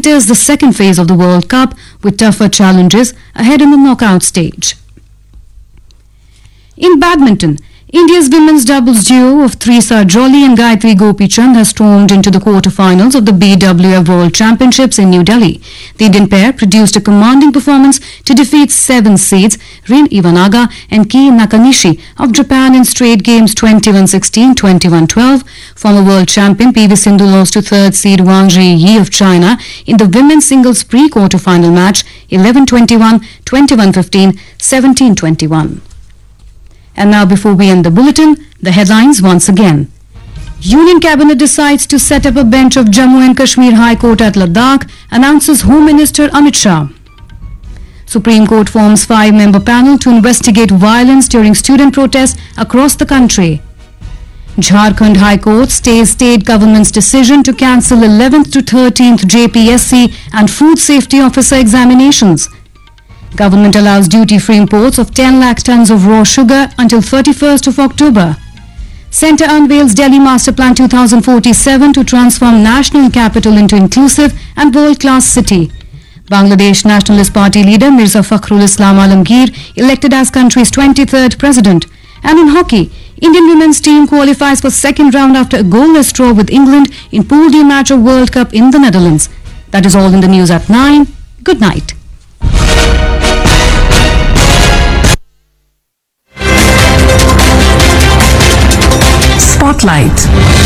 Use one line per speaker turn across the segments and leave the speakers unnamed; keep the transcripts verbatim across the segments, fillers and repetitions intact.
enters the second phase of the World Cup with tougher challenges ahead in the knockout stage. In badminton, India's women's doubles duo of Trisa Jolly and Gayatri Gopichand has stormed into the quarter-finals of the B W F World Championships in New Delhi. The Indian pair produced a commanding performance to defeat seven seeds Rin Iwanaga and Kei Nakanishi of Japan in straight games twenty-one sixteen, twenty-one twelve. Former world champion P V Sindhu lost to third seed Wang Zhiyi of China in the women's singles pre-quarter-final match eleven twenty-one, twenty-one fifteen, seventeen twenty-one. And now, before we end the bulletin, the headlines once again. Union Cabinet decides to set up a bench of Jammu and Kashmir High Court at Ladakh, announces Home Minister Amit Shah. Supreme Court forms five-member panel to investigate violence during student protests across the country. Jharkhand High Court stays state government's decision to cancel eleventh to thirteenth J P S C and Food Safety Officer examinations. Government allows duty-free imports of ten lakh tons of raw sugar until thirty-first of October. Centre unveils Delhi Master Plan twenty forty-seven to transform national capital into inclusive and world-class city. Bangladesh Nationalist Party leader Mirza Fakhrul Islam Alamgir elected as country's twenty-third president. And in hockey, Indian women's team qualifies for second round after a goalless draw with England in Pool D match of World Cup in the Netherlands. That is all in the news at nine. Good night.
Spotlight.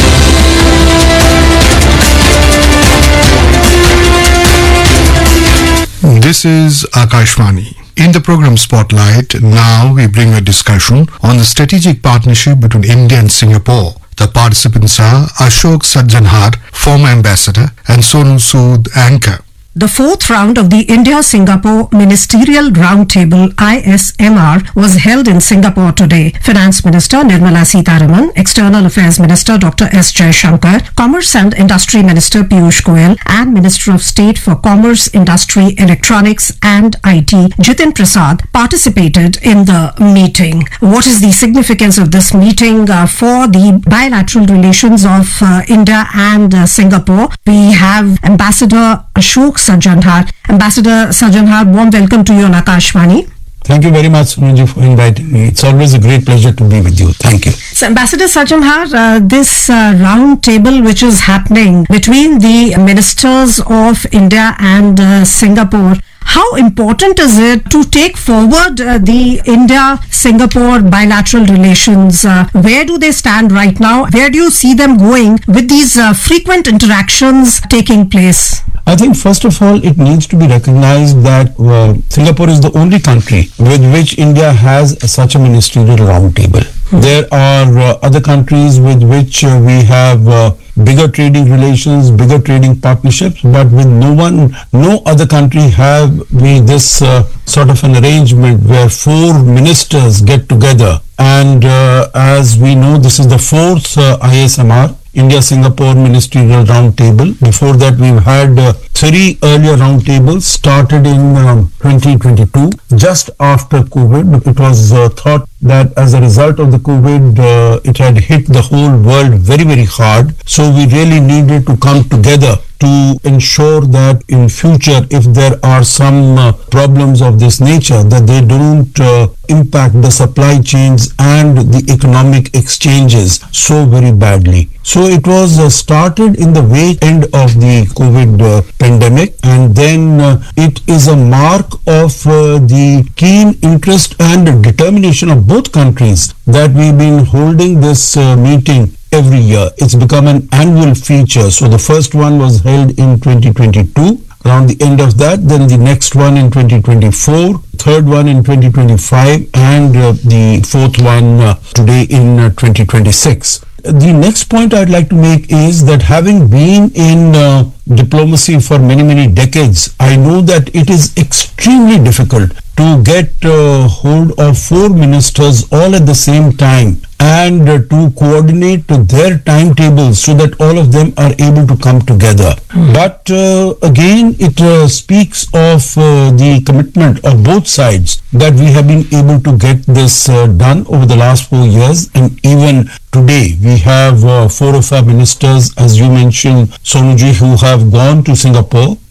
This is Akashvani. In the program Spotlight, now we bring a discussion on the strategic partnership between India and Singapore. The participants are Ashok Sajjanhar, former ambassador, and Sonu Sood, anchor.
The fourth round of the India-Singapore Ministerial Roundtable I S M R was held in Singapore today. Finance Minister Nirmala Sitharaman, External Affairs Minister Doctor S Jaishankar, Commerce and Industry Minister Piyush Goyal, and Minister of State for Commerce, Industry, Electronics and I T Jitin Prasad participated in the meeting. What is the significance of this meeting uh, for the bilateral relations of uh, India and uh, Singapore? We have Ambassador Ashok Sajjanhar. Ambassador Sajjanhar, warm welcome to you on Akashvani.
Thank you very much, Sunji, for inviting me. It's always a great pleasure to be with you. Thank you.
So, Ambassador Sajjanhar, uh, this uh, round table which is happening between the ministers of India and uh, Singapore, how important is it to take forward uh, the India-Singapore bilateral relations? Uh, where do they stand right now? Where do you see them going with these uh, frequent interactions taking place?
I think first of all, it needs to be recognized that uh, Singapore is the only country with which India has such a ministerial roundtable. Mm-hmm. There are uh, other countries with which uh, we have uh, bigger trading relations, bigger trading partnerships, but with no one, no other country have we this uh, sort of an arrangement where four ministers get together. And uh, as we know, this is the fourth uh, I S M R. India-Singapore Ministerial Roundtable. Before that, we've had uh, three earlier roundtables started in um, twenty twenty-two, just after COVID. It was uh, thought that as a result of the COVID, uh, it had hit the whole world very, very hard. So we really needed to come together to ensure that in future, if there are some uh, problems of this nature, that they don't uh, impact the supply chains and the economic exchanges so very badly. So it was uh, started in the wake end of the COVID uh, pandemic, and then uh, it is a mark of uh, the keen interest and determination of both countries that we've been holding this uh, meeting every year. It's become an annual feature. So the first one was held in twenty twenty-two. Around the end of that, then the next one in twenty twenty-four, third one in twenty twenty-five, and uh, the fourth one uh, today in uh, twenty twenty-six. The next point I'd like to make is that having been in uh, diplomacy for many, many decades, I know that it is extremely difficult to get uh, hold of four ministers all at the same time and uh, to coordinate to their timetables so that all of them are able to come together. Mm. But uh, again, it uh, speaks of uh, the commitment of both sides that we have been able to get this uh, done over the last four years. And even today, we have uh, four of our ministers, as you mentioned, Sonuji, who have gone to Singapore